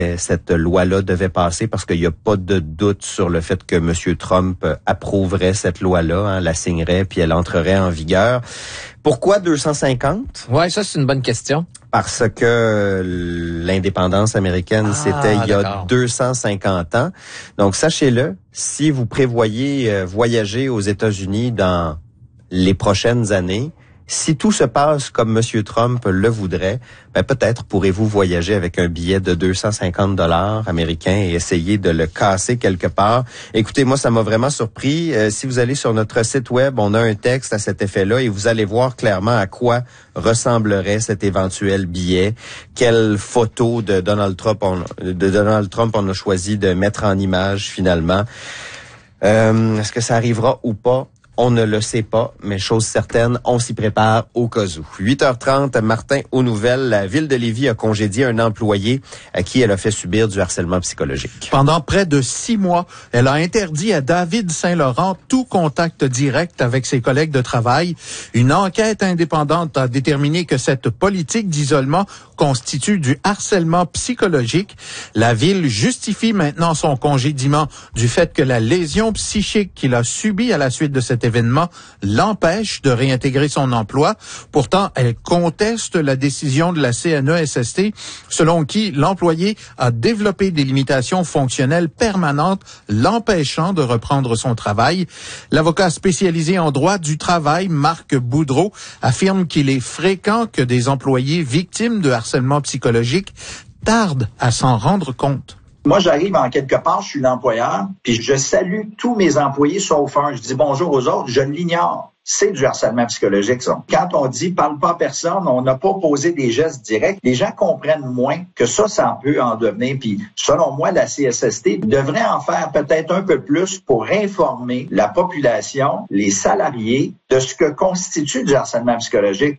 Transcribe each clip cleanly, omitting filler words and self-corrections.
Cette loi-là devait passer parce qu'il n'y a pas de doute sur le fait que M. Trump approuverait cette loi-là, la signerait, puis elle entrerait en vigueur. Pourquoi 250? Ouais, ça c'est une bonne question. Parce que l'indépendance américaine, c'était il y a 250 ans. Donc, sachez-le, si vous prévoyez voyager aux États-Unis dans les prochaines années, si tout se passe comme M. Trump le voudrait, peut-être pourrez-vous voyager avec un billet de 250 $ américains et essayer de le casser quelque part. Écoutez, moi, ça m'a vraiment surpris. Si vous allez sur notre site web, on a un texte à cet effet-là et vous allez voir clairement à quoi ressemblerait cet éventuel billet. Quelle photo de Donald Trump on a choisi de mettre en image finalement. Est-ce que ça arrivera ou pas? On ne le sait pas, mais chose certaine, on s'y prépare au cas où. 8h30, Martin, aux nouvelles, la ville de Lévis a congédié un employé à qui elle a fait subir du harcèlement psychologique. Pendant près de 6 mois, elle a interdit à David Saint-Laurent tout contact direct avec ses collègues de travail. Une enquête indépendante a déterminé que cette politique d'isolement constitue du harcèlement psychologique. La ville justifie maintenant son congédiement du fait que la lésion psychique qu'il a subie à la suite de cet événement l'empêche de réintégrer son emploi. Pourtant, elle conteste la décision de la CNESST, selon qui l'employé a développé des limitations fonctionnelles permanentes, l'empêchant de reprendre son travail. L'avocat spécialisé en droit du travail, Marc Boudreau, affirme qu'il est fréquent que des employés victimes de harcèlement psychologique tardent à s'en rendre compte. Moi, j'arrive en quelque part, je suis l'employeur, puis je salue tous mes employés sauf un. Je dis bonjour aux autres, je l'ignore. C'est du harcèlement psychologique, ça. Quand on dit « parle pas à personne », on n'a pas posé des gestes directs. Les gens comprennent moins que ça peut en devenir. Puis, selon moi, la CSST devrait en faire peut-être un peu plus pour informer la population, les salariés, de ce que constitue du harcèlement psychologique.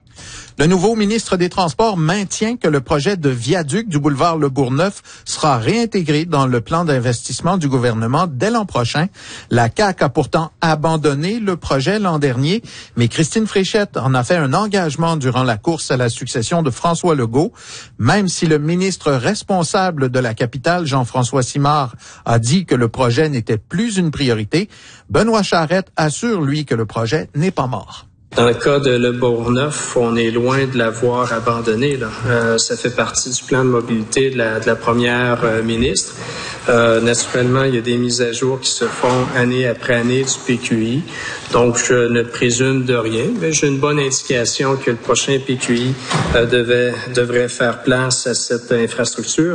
Le nouveau ministre des Transports maintient que le projet de viaduc du boulevard Le Bourgneuf sera réintégré dans le plan d'investissement du gouvernement dès l'an prochain. La CAQ a pourtant abandonné le projet l'an dernier, mais Christine Fréchette en a fait un engagement durant la course à la succession de François Legault. Même si le ministre responsable de la capitale, Jean-François Simard, a dit que le projet n'était plus une priorité, Benoît Charette assure, lui, que le projet n'est pas mort. Dans le cas de Le Bourgneuf, on est loin de l'avoir abandonné. Ça fait partie du plan de mobilité de la première ministre. Naturellement, il y a des mises à jour qui se font année après année du PQI. Donc, je ne présume de rien, mais j'ai une bonne indication que le prochain PQI devrait faire place à cette infrastructure.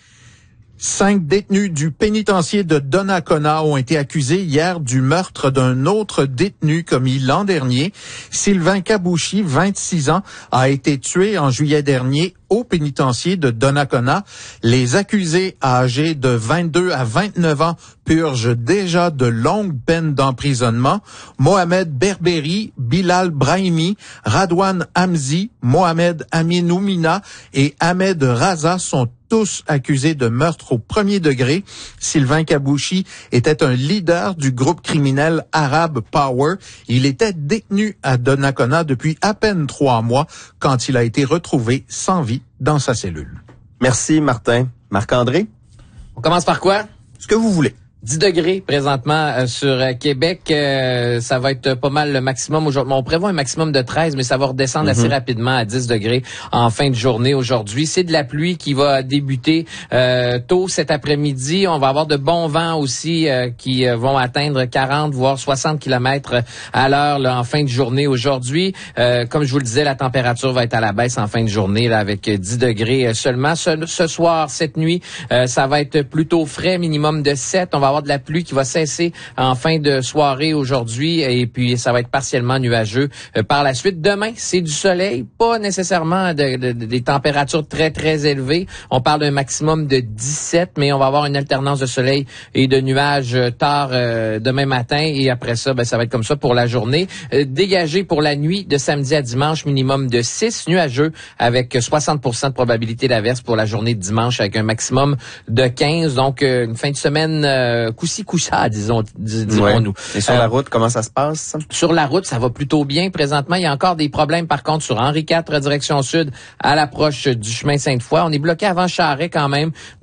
5 détenus du pénitencier de Donnacona ont été accusés hier du meurtre d'un autre détenu commis l'an dernier. Sylvain Kabouchi, 26 ans, a été tué en juillet dernier au pénitencier de Donnacona. Les accusés âgés de 22 à 29 ans purgent déjà de longues peines d'emprisonnement. Mohamed Berberi, Bilal Brahimi, Radwan Hamzi, Mohamed Aminoumina et Ahmed Raza sont tous accusés de meurtre au premier degré. Sylvain Kabouchi était un leader du groupe criminel Arab Power. Il était détenu à Donnacona depuis à peine 3 mois quand il a été retrouvé sans vie dans sa cellule. Merci, Martin. Marc-André? On commence par quoi? Ce que vous voulez. 10 degrés présentement sur Québec. Ça va être pas mal le maximum aujourd'hui. On prévoit un maximum de 13, mais ça va redescendre assez rapidement à 10 degrés en fin de journée aujourd'hui. C'est de la pluie qui va débuter tôt cet après-midi. On va avoir de bons vents aussi qui vont atteindre 40 voire 60 km à l'heure là, en fin de journée aujourd'hui. Comme je vous le disais, la température va être à la baisse en fin de journée là, avec 10 degrés seulement. Ce soir, cette nuit, ça va être plutôt frais, minimum de 7. On va avoir de la pluie qui va cesser en fin de soirée aujourd'hui et puis ça va être partiellement nuageux par la suite. Demain, c'est du soleil, pas nécessairement des températures très, très élevées. On parle d'un maximum de 17, mais on va avoir une alternance de soleil et de nuages tard demain matin et après ça, ça va être comme ça pour la journée. Dégagé pour la nuit de samedi à dimanche, minimum de 6, nuageux avec 60% de probabilité d'averse pour la journée de dimanche avec un maximum de 15. Donc, une fin de semaine coup-ci, coup-ça, dirons-nous. Et sur la route, comment ça se passe? Sur la route, ça va plutôt bien. Présentement, il y a encore des problèmes, par contre, sur Henri IV, direction sud, à l'approche du chemin Sainte-Foy. On est bloqué avant Charest quand même.